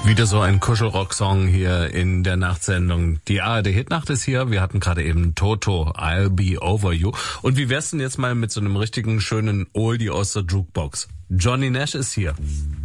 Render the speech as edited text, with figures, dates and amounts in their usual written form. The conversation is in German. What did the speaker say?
Wieder so ein Kuschelrock-Song hier in der Nachtsendung. Die ARD-Hitnacht ist hier. Wir hatten gerade eben Toto, I'll Be Over You. Und wie wär's denn jetzt mal mit so einem richtigen schönen Oldie aus der Jukebox? Johnny Nash ist hier.